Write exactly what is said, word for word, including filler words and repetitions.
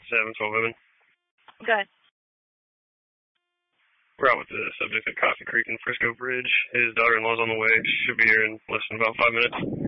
seven twelve Evan. Good. We're out with the subject at Coffee Creek and Frisco Bridge. His daughter-in-law's on the way. She should be here in less than about five minutes.